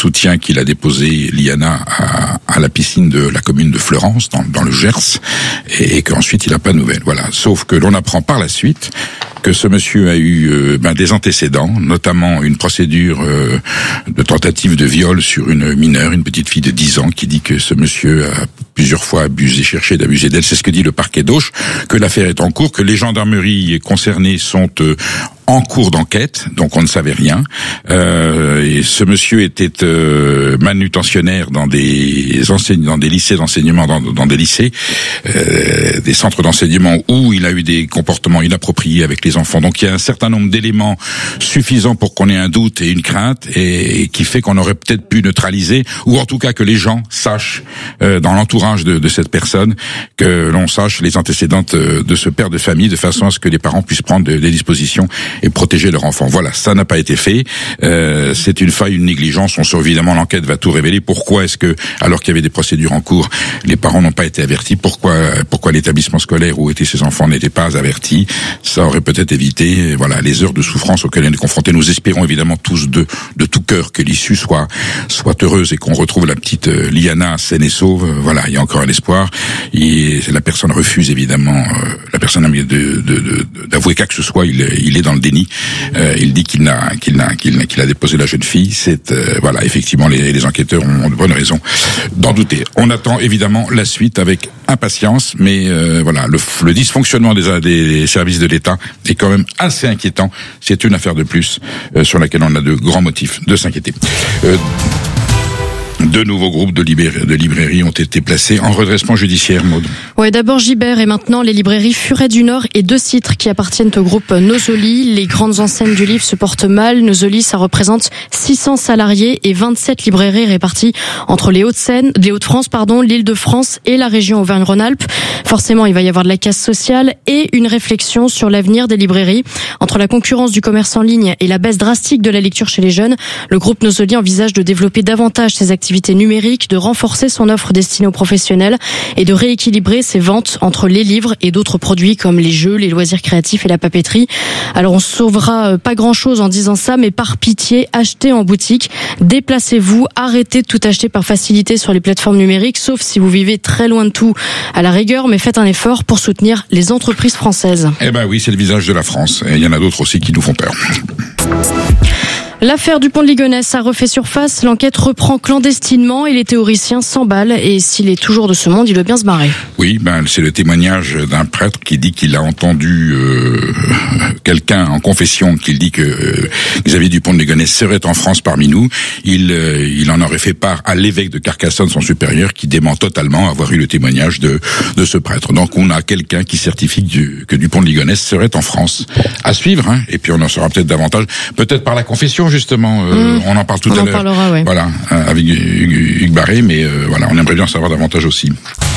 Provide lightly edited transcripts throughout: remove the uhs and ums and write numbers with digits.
soutient qu'il a déposé Liana à la piscine de la commune de Fleurance, dans le Gers, et qu'ensuite il n'a pas de nouvelles. Voilà. Sauf que l'on apprend par la suite que ce monsieur a eu des antécédents, notamment une procédure de tentative de viol sur une mineure, une petite fille de 10 ans, qui dit que ce monsieur a plusieurs fois cherché d'abuser d'elle. C'est ce que dit le parquet d'Auch, que l'affaire est en cours, que les gendarmeries concernées sont en cours d'enquête, donc on ne savait rien. Et ce monsieur était manutentionnaire dans des lycées d'enseignement, dans des lycées, des centres d'enseignement où il a eu des comportements inappropriés avec les enfants. Donc il y a un certain nombre d'éléments suffisants pour qu'on ait un doute et une crainte, et qui fait qu'on aurait peut-être pu neutraliser, ou en tout cas que les gens sachent dans l'entourage de cette personne, que l'on sache les antécédents de ce père de famille, de façon à ce que les parents puissent prendre des dispositions et protéger leur enfant. Voilà, ça n'a pas été fait. C'est une faille, une négligence. On sait évidemment, l'enquête va tout révéler. Pourquoi est-ce que, alors qu'il y avait des procédures en cours, les parents n'ont pas été avertis? Pourquoi l'établissement scolaire où étaient ces enfants n'était pas averti? Ça aurait peut-être évité, voilà, les heures de souffrance auxquelles on est confronté. Nous espérons évidemment tous de tout cœur que l'issue soit heureuse et qu'on retrouve la petite Liana saine et sauve. Voilà, il y a encore un espoir. Et la personne refuse évidemment, la personne d'avouer quoi que ce soit. Il est dans le déni. Il dit qu'il a déposé la jeune fille. C'est voilà, effectivement, les enquêteurs ont de bonnes raisons d'en douter. On attend évidemment la suite avec impatience, mais voilà, le dysfonctionnement des services de l'État est quand même assez inquiétant. C'est une affaire de plus sur laquelle on a de grands motifs de s'inquiéter. Deux nouveaux groupes de librairies ont été placés en redressement judiciaire, Maud. Ouais, d'abord Gibert et maintenant les librairies Furet du Nord et Deux Citres qui appartiennent au groupe Nosoli. Les grandes enseignes du livre se portent mal. Nosoli, ça représente 600 salariés et 27 librairies réparties entre les Hauts-de-France, l'Île-de-France et la région Auvergne-Rhône-Alpes. Forcément, il va y avoir de la casse sociale et une réflexion sur l'avenir des librairies. Entre la concurrence du commerce en ligne et la baisse drastique de la lecture chez les jeunes, le groupe Nosoli envisage de développer davantage ses activités numériques, de renforcer son offre destinée aux professionnels et de rééquilibrer ses ventes entre les livres et d'autres produits comme les jeux, les loisirs créatifs et la papeterie. Alors on sauvera pas grand-chose en disant ça, mais par pitié, achetez en boutique, déplacez-vous, arrêtez de tout acheter par facilité sur les plateformes numériques, sauf si vous vivez très loin de tout à la rigueur, mais faites un effort pour soutenir les entreprises françaises. Eh ben oui, c'est le visage de la France. Et il y en a d'autres aussi qui nous font peur. L'affaire du pont de Ligonnès a refait surface. L'enquête reprend clandestinement et les théoriciens s'emballent. Et s'il est toujours de ce monde, il veut bien se barrer. Oui, c'est le témoignage d'un prêtre qui dit qu'il a entendu quelqu'un en confession qui dit que Xavier Dupont de Ligonnès serait en France parmi nous. Il en aurait fait part à l'évêque de Carcassonne, son supérieur, qui dément totalement avoir eu le témoignage de ce prêtre. Donc on a quelqu'un qui certifie que Dupont de Ligonnès serait en France. À suivre, hein. Et puis on en saura peut-être davantage, peut-être par la confession justement. On en parle tout à l'heure. On en parlera, ouais. Voilà, avec Hugues Barré, mais voilà, on aimerait bien en savoir davantage aussi.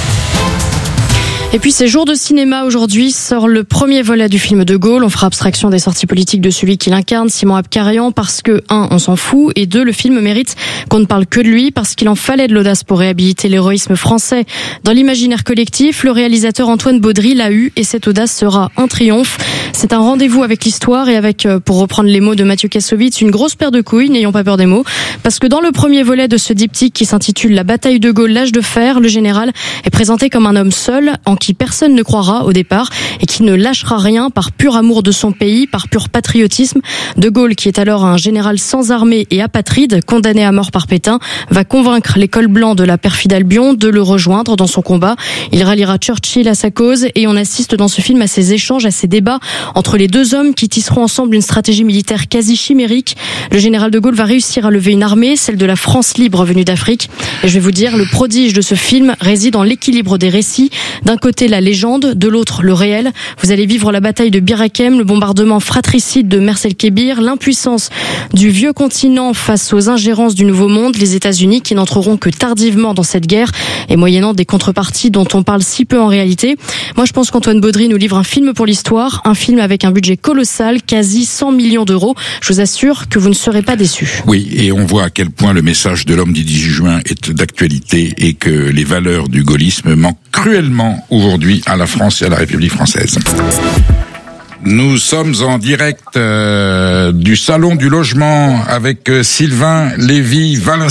Et puis c'est jour de cinéma aujourd'hui, sort le premier volet du film de Gaulle. On fera abstraction des sorties politiques de celui qui l'incarne, Simon Abkarian, parce que 1, on s'en fout, et 2, le film mérite qu'on ne parle que de lui, parce qu'il en fallait de l'audace pour réhabiliter l'héroïsme français dans l'imaginaire collectif. Le réalisateur Antoine Baudry l'a eu, et cette audace sera un triomphe. C'est un rendez-vous avec l'histoire et avec, pour reprendre les mots de Mathieu Kassovitz, une grosse paire de couilles, n'ayons pas peur des mots, parce que dans le premier volet de ce diptyque qui s'intitule La bataille de Gaulle, l'âge de fer, le général est présenté comme un homme seul, en qui personne ne croira au départ et qui ne lâchera rien par pur amour de son pays, par pur patriotisme. De Gaulle, qui est alors un général sans armée et apatride, condamné à mort par Pétain, va convaincre les cols blancs de la perfide Albion de le rejoindre dans son combat. Il ralliera Churchill à sa cause et on assiste dans ce film à ces échanges, à ces débats entre les deux hommes qui tisseront ensemble une stratégie militaire quasi chimérique. Le général de Gaulle va réussir à lever une armée, celle de la France libre venue d'Afrique. Et je vais vous dire, le prodige de ce film réside dans l'équilibre des récits. D'un côté, la légende, de l'autre, le réel. Vous allez vivre la bataille de Bir Hakeim, le bombardement fratricide de Mers el-Kébir, l'impuissance du vieux continent face aux ingérences du Nouveau Monde, les États-Unis qui n'entreront que tardivement dans cette guerre et moyennant des contreparties dont on parle si peu en réalité. Moi, je pense qu'Antoine Baudry nous livre un film pour l'histoire, un film avec un budget colossal, quasi 100 millions d'euros. Je vous assure que vous ne serez pas déçus. Oui, et on voit à quel point le message de l'homme du 18 juin est d'actualité et que les valeurs du gaullisme manquent cruellement aujourd'hui à la France et à la République française. Nous sommes en direct du Salon du Logement avec Sylvain Lévy-Valency.